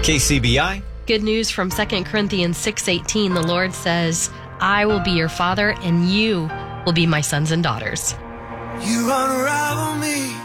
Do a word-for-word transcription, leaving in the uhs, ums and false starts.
K C B I. Good news from Second Corinthians six eighteen. The Lord says, I will be your father and you will be my sons and daughters. You unravel me.